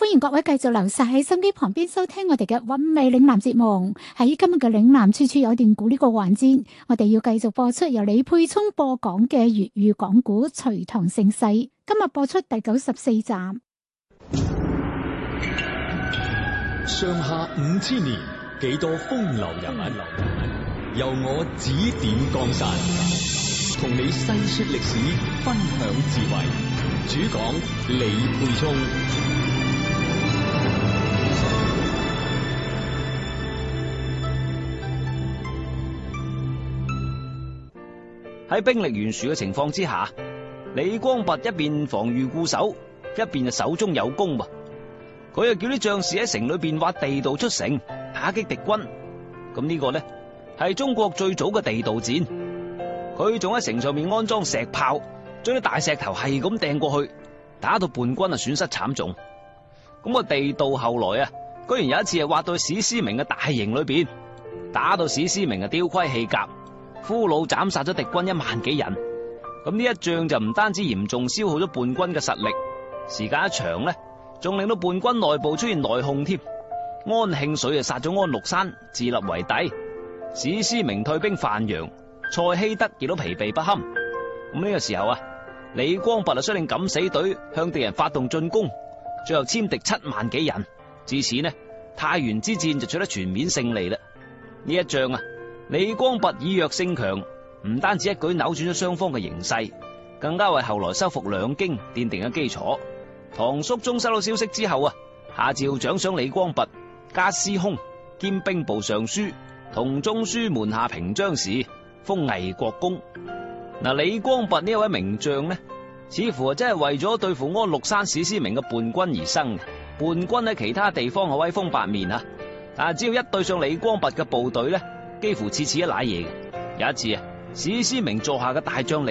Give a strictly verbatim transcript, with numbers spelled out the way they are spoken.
歡迎各位繼續留晒喺心機旁邊收聽我哋嘅韻味嶺南節目。喺今日嘅嶺南處處有段古呢個環節，我哋要繼續播出由李沛聰播講嘅粵語講古《隋唐盛世》。今日播出第九十四集。上下五千年，幾多風流人物，由我指點江山，同你細說歷史，分享智慧。主講李沛聰。 喺兵力懸殊嘅情況之下，李光弼一邊防禦固守，一邊就手中有功噃。佢又叫啲將士喺城裏邊挖地道出城，打擊敵軍。咁呢個呢係中國最早嘅地道戰。佢仲喺城上面安裝石炮，將啲大石頭係咁掟過去，打到叛軍啊損失慘重。咁個地道後來啊，居然有一次係挖到史思明嘅大營裏邊，打到史思明啊丟盔棄甲。俘虜斬殺咗敵軍一萬幾人，咁呢一仗就唔單止嚴重消耗咗叛軍嘅實力，時間一長呢，仲令到叛軍內部出現內訌添。安慶水啊殺咗安祿山，自立為帝。史思明退兵范陽，蔡希德亦都疲憊不堪。咁呢個時候啊，李光弼啊率領敢死隊向敵人發動進攻，最後殲敵七萬幾人。至此呢，太原之戰就取得全面勝利啦。呢一仗啊，李光弼以弱勝強，唔單止一舉扭轉咗雙方嘅形勢，更加為後來收復兩京奠定咗基礎。唐肅宗收到消息之後啊，下詔獎賞李光弼加司空兼兵部尚書，同中書門下平章事，封魏國公。嗱，李光弼呢一位名將呢，似乎真係為咗對付安祿山史思明嘅叛軍而生嘅。叛軍喺其他地方係威風八面啊，但係只要一對上李光弼嘅部隊呢，幾乎次次一瀨嘢嘅。有一次啊，史思明座下嘅大將李